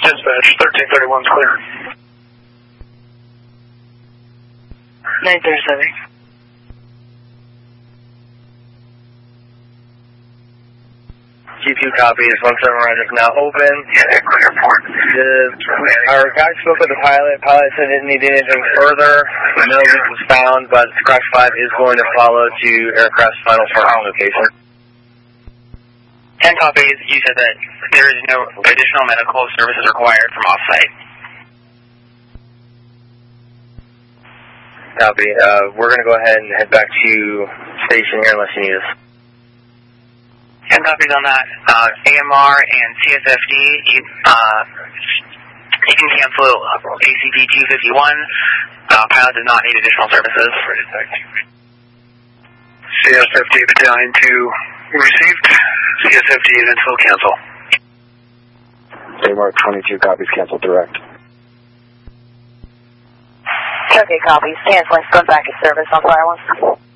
Dispatch, 1331's clear. 937. G2 copies, 17 Roger is now open. Our guy spoke with the pilot. Pilot said it didn't need anything further. No leak was found, but Crash 5 is going to follow to aircraft's final parking location. 10 copies. You said that there is no additional medical services required from off-site. Copy. We're going to go ahead and head back to station here unless you need us. 10 copies on that. AMR and CSFD, you can cancel ACP 251. Pilot does not need additional services. CSFD Battalion 2 received. CSFD units will cancel. AMR 22 copies, cancel direct. Okay, copies. Canceling. Going back to service on Fire 1.